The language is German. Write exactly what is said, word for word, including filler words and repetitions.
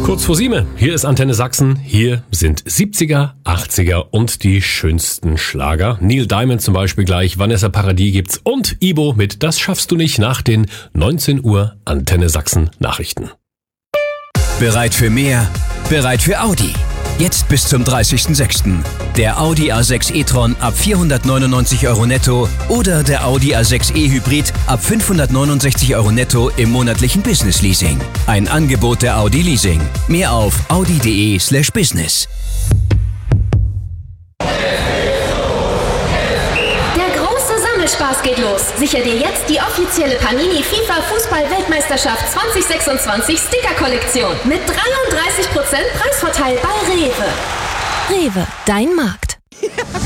Kurz vor sieben, hier ist Antenne Sachsen, hier sind siebziger, achtziger und die schönsten Schlager. Neil Diamond zum Beispiel gleich, Vanessa Paradis gibt's und Ibo mit Das schaffst du nicht nach den neunzehn Uhr Antenne Sachsen Nachrichten. Bereit für mehr? Bereit für Audi. Jetzt bis zum dreißigsten sechsten Der Audi A sechs e-tron ab vierhundertneunundneunzig Euro netto oder der Audi A sechs e-Hybrid ab fünfhundertneunundsechzig Euro netto im monatlichen Business Leasing. Ein Angebot der Audi Leasing. Mehr auf audi.de slash business. Spaß geht los. Sicher dir jetzt die offizielle Panini FIFA Fußball-Weltmeisterschaft zwanzig sechsundzwanzig Sticker-Kollektion mit dreiunddreißig Prozent Preisvorteil bei Rewe. Rewe, dein Markt.